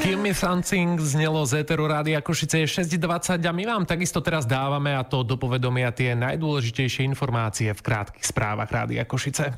Give me something znelo z éteru Rádia Košice 6:20 a my vám takisto teraz dávame, a to do povedomia, tie najdôležitejšie informácie v krátkych správach Rádia Košice.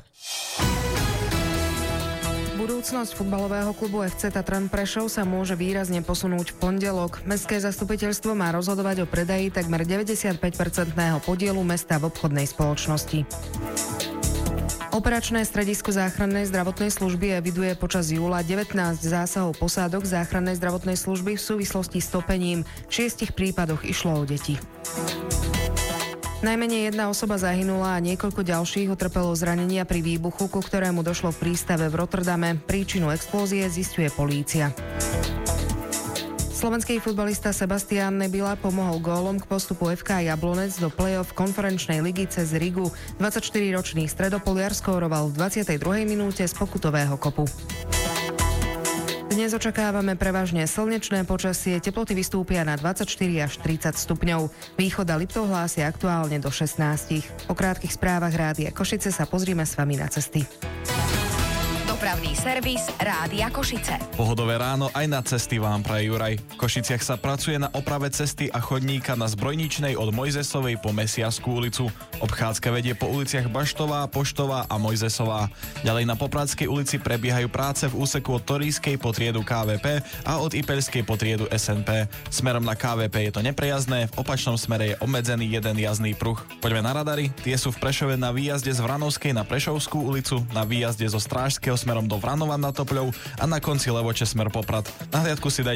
Budúcnosť futbalového klubu FC Tatran Prešov sa môže výrazne posunúť v pondelok. Mestské zastupiteľstvo má rozhodovať o predaji takmer 95% podielu mesta v obchodnej spoločnosti. Operačné stredisko záchrannej zdravotnej služby eviduje počas júla 19 zásahov posádok záchrannej zdravotnej služby v súvislosti s topením. V 6 prípadoch išlo o deti. Najmenej jedna osoba zahynula a niekoľko ďalších utrpelo zranenia pri výbuchu, ku ktorému došlo v prístave v Rotterdame. Príčinu explózie zisťuje polícia. Slovenský futbalista Sebastián Nebila pomohol gólom k postupu FK Jablonec do play-off konferenčnej ligy cez Rigu. 24-ročný stredopoliar skóroval v 22. minúte z pokutového kopu. Dnes očakávame prevažne slnečné počasie, teploty vystúpia na 24 až 30 stupňov. Východ a Liptov hlásia aktuálne do 16. Po krátkych správach Rádia Košice sa pozrime s vami na cesty. Dopravný servis Rádia Košice. Pohodové ráno aj na cesty vám praje Juraj. V Košiciach sa pracuje na oprave cesty a chodníka na Zbrojničnej od Mojzesovej po Mesiarskú ulicu. Obchádzka vedie po uliciach Baštová, Poštová a Mojzesová. Ďalej na Popradskej ulici prebiehajú práce v úseku od Torískej po triedu KVP a od Ipeľskej po triedu SNP. Smerom na KVP je to neprejazdné, v opačnom smere je obmedzený jeden jazdný pruh. Poďme na radary, tie sú v Prešove na výjazde z Vranovskej na Prešovskú ulicu, na výjazde zo Strážskeho smerom do Vranova nad Topľou a na konci Levoče smer Poprad. Na hliadku si dajte